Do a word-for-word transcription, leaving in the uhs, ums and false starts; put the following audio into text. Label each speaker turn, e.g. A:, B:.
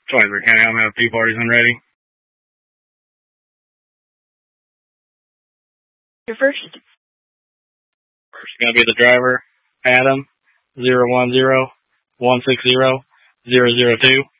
A: Schweitzer County, I'm going to have two parties when ready.
B: Your first?
A: First is going to be the driver, Adam, zero one zero one six zero zero zero two.